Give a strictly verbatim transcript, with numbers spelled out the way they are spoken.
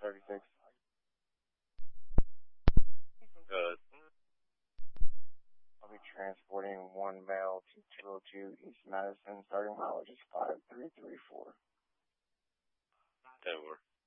thirty-six. Good. I'll be transporting one male to two oh two East Madison, starting mileage is five three three four. That works.